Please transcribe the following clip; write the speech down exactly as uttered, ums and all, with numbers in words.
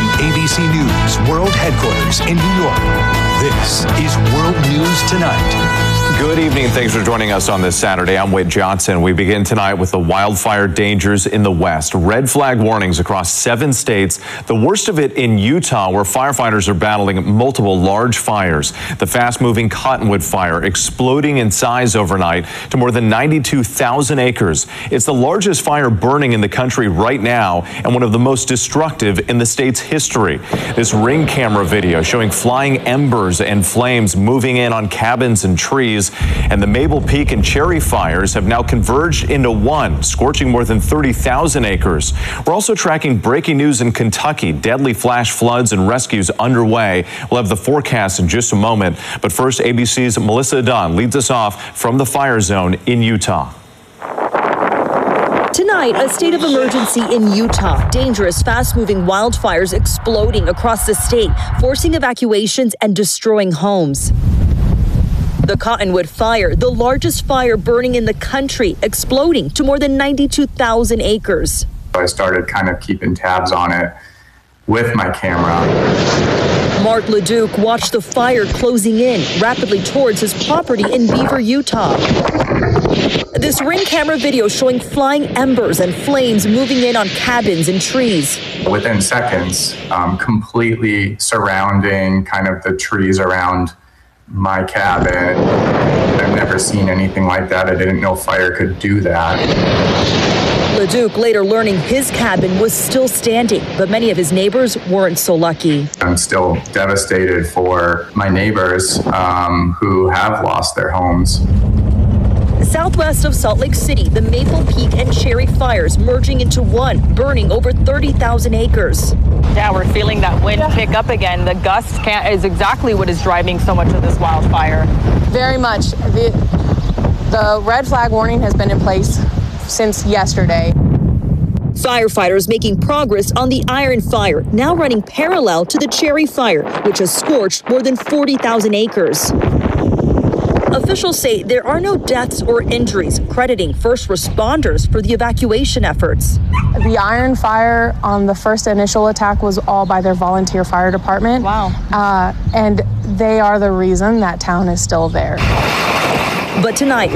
From A B C News World Headquarters in New York, this is World News Tonight. Good evening. Thanks for joining us on this Saturday. I'm Whit Johnson. We begin tonight with the wildfire dangers in the West. Red flag warnings across seven states. The worst of it in Utah, where firefighters are battling multiple large fires. The fast-moving Cottonwood fire exploding in size overnight to more than ninety-two thousand acres. It's the largest fire burning in the country right now and one of the most destructive in the state's history. This Ring camera video showing flying embers and flames moving in on cabins and trees. And the Maple Peak and Cherry fires have now converged into one, scorching more than thirty thousand acres. We're also tracking breaking news in Kentucky. Deadly flash floods and rescues underway. We'll have the forecast in just a moment. But first, A B C's Melissa Dunn leads us off from the fire zone in Utah. Tonight, a state of emergency in Utah. Dangerous, fast-moving wildfires exploding across the state, forcing evacuations and destroying homes. The Cottonwood fire, the largest fire burning in the country, exploding to more than ninety-two thousand acres. I started kind of keeping tabs on it with my camera. Mark LeDuc watched the fire closing in rapidly towards his property in Beaver, Utah. This Ring camera video showing flying embers and flames moving in on cabins and trees. Within seconds, um, completely surrounding kind of the trees around my cabin. I've never seen anything like that. I didn't know fire could do that. LeDuc later learning his cabin was still standing, but many of his neighbors weren't so lucky. I'm still devastated for my neighbors um, who have lost their homes. Southwest of Salt Lake City, the Maple Peak and Cherry fires merging into one, burning over thirty thousand acres. Yeah, we're feeling that wind pick up again. The gust can't, is exactly what is driving so much of this wildfire. Very much. The, the red flag warning has been in place since yesterday. Firefighters making progress on the Iron Fire, now running parallel to the Cherry Fire, which has scorched more than forty thousand acres. Officials say there are no deaths or injuries, crediting first responders for the evacuation efforts. The Iron Fire on the first initial attack was all by their volunteer fire department. Wow. Uh, and they are the reason that town is still there. But tonight,